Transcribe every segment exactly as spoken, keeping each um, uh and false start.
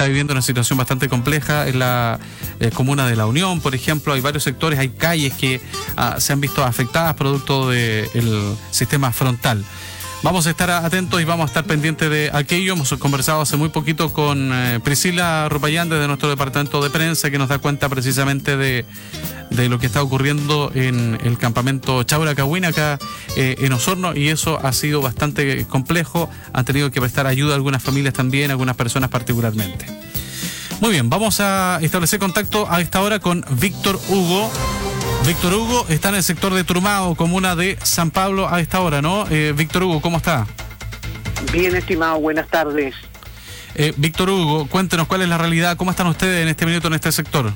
está viviendo una situación bastante compleja en la eh, comuna de La Unión, por ejemplo. Hay varios sectores, hay calles que ah, se han visto afectadas producto del sistema frontal. Vamos a estar atentos y vamos a estar pendientes de aquello. Hemos conversado hace muy poquito con eh, Priscila Rupayán desde nuestro departamento de prensa, que nos da cuenta precisamente de, de lo que está ocurriendo en el campamento Chauracahuina acá eh, en Osorno, y eso ha sido bastante complejo. Han tenido que prestar ayuda a algunas familias también, algunas personas particularmente. Muy bien, vamos a establecer contacto a esta hora con Víctor Hugo. Víctor Hugo está en el sector de Trumao, comuna de San Pablo, a esta hora, ¿no? Eh, Víctor Hugo, ¿cómo está? Bien, estimado, buenas tardes. Eh, Víctor Hugo, cuéntenos cuál es la realidad, cómo están ustedes en este minuto en este sector.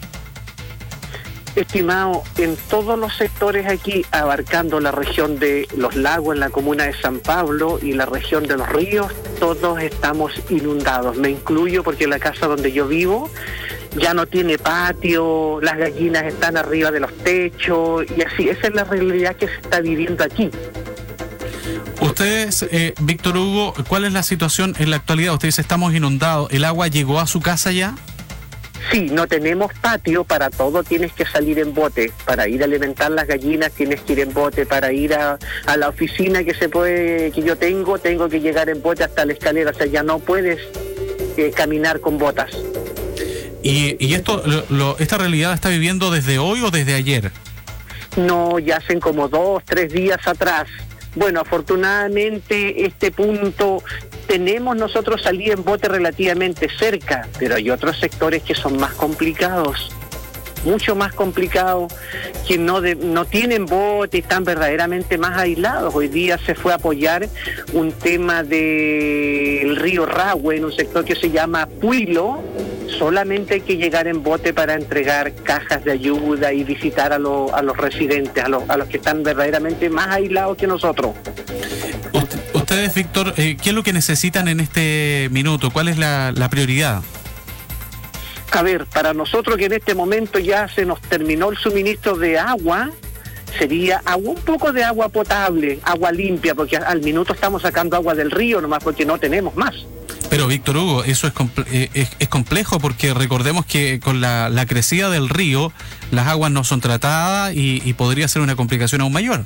Estimado, en todos los sectores aquí, abarcando la región de los lagos en la comuna de San Pablo y la región de los ríos, todos estamos inundados. Me incluyo porque la casa donde yo vivo ya no tiene patio, las gallinas están arriba de los techos y así. Esa es la realidad que se está viviendo aquí. Ustedes, eh, Víctor Hugo, ¿cuál es la situación en la actualidad? Ustedes estamos inundados. ¿El agua llegó a su casa ya? Sí, no tenemos patio, para todo tienes que salir en bote. Para ir a alimentar las gallinas tienes que ir en bote. Para ir a, a la oficina que se puede que yo tengo, tengo que llegar en bote hasta la escalera. O sea, ya no puedes eh, caminar con botas. ¿Y, y esto, lo, lo, esta realidad la está viviendo desde hoy o desde ayer? No, ya hacen como dos, tres días atrás. Bueno, afortunadamente este punto tenemos nosotros salir en bote relativamente cerca, pero hay otros sectores que son más complicados, mucho más complicados, que no de, no tienen bote, están verdaderamente más aislados. Hoy día se fue a apoyar un tema del río Rahue en un sector que se llama Puilo. Solamente hay que llegar en bote para entregar cajas de ayuda y visitar a, lo, a los residentes, a los, a los que están verdaderamente más aislados que nosotros. Ustedes, Víctor, eh, ¿qué es lo que necesitan en este minuto? ¿Cuál es la, la prioridad? A ver, para nosotros que en este momento ya se nos terminó el suministro de agua, sería agua, un poco de agua potable, agua limpia, porque al minuto estamos sacando agua del río nomás porque no tenemos más. Pero Víctor Hugo, eso es, comple es, es complejo, porque recordemos que con la, la crecida del río, las aguas no son tratadas y, y podría ser una complicación aún mayor.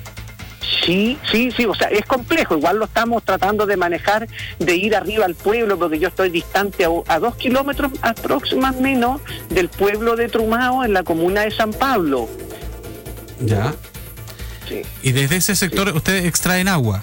Sí, sí, sí, o sea, es complejo, igual lo estamos tratando de manejar, de ir arriba al pueblo, porque yo estoy distante a, a dos kilómetros aproximadamente del pueblo de Trumao, en la comuna de San Pablo. Ya. Sí. ¿Y desde ese sector sí. ustedes extraen agua?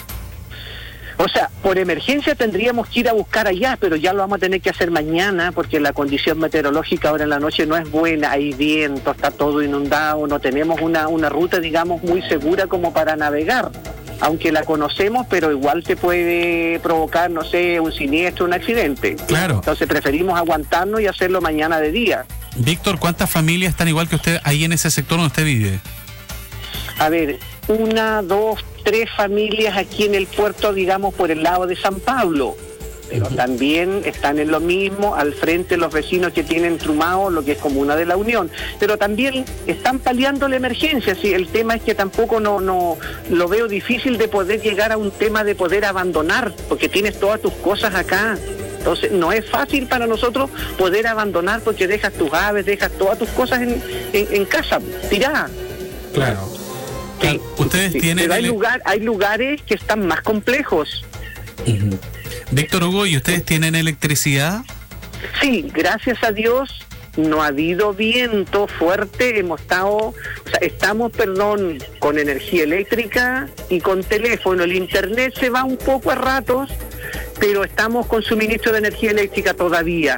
O sea, por emergencia tendríamos que ir a buscar allá, pero ya lo vamos a tener que hacer mañana porque la condición meteorológica ahora en la noche no es buena, hay viento, está todo inundado, no tenemos una, una ruta, digamos, muy segura como para navegar, aunque la conocemos, pero igual te puede provocar, no sé, un siniestro, un accidente. Claro. Entonces preferimos aguantarnos y hacerlo mañana de día. Víctor, ¿cuántas familias están igual que usted ahí en ese sector donde usted vive? A ver, una, dos, tres familias aquí en el puerto, digamos, por el lado de San Pablo, pero uh-huh. también están en lo mismo, al frente los vecinos que tienen Trumao, lo que es comuna de La Unión, pero también están paliando la emergencia. Sí, el tema es que tampoco no, no lo veo difícil de poder llegar a un tema de poder abandonar, porque tienes todas tus cosas acá. Entonces no es fácil para nosotros poder abandonar porque dejas tus aves, dejas todas tus cosas en, en, en casa, tiradas. Claro. Sí, ustedes sí, tienen pero hay, el... lugar, hay lugares que están más complejos. Uh-huh. Víctor Hugo, ¿y ustedes tienen electricidad? Sí, gracias a Dios no ha habido viento fuerte, hemos estado, o sea, estamos, perdón, con energía eléctrica y con teléfono. El internet se va un poco a ratos, pero estamos con suministro de energía eléctrica todavía.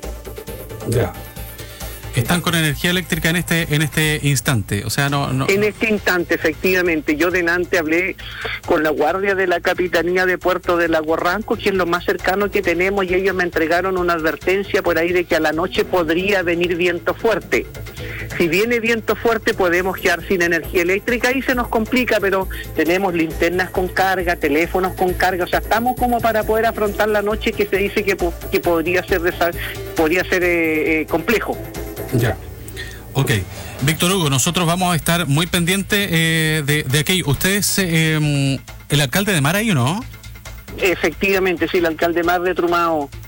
Ya. Están con energía eléctrica en este en este instante, o sea, no, no... En este instante, efectivamente. Yo delante hablé con la guardia de la Capitanía de Puerto de Lago Ranco, que es lo más cercano que tenemos, y ellos me entregaron una advertencia por ahí de que a la noche podría venir viento fuerte. Si viene viento fuerte podemos quedar sin energía eléctrica y se nos complica, pero tenemos linternas con carga, teléfonos con carga, o sea, estamos como para poder afrontar la noche, que se dice que, que podría ser, desa- podría ser eh, eh, complejo. Ya. Ok. Víctor Hugo, nosotros vamos a estar muy pendientes eh, de, de aquello. ¿Usted es eh, el alcalde de Mar ahí o no? Efectivamente, sí, el alcalde Mar de Trumao.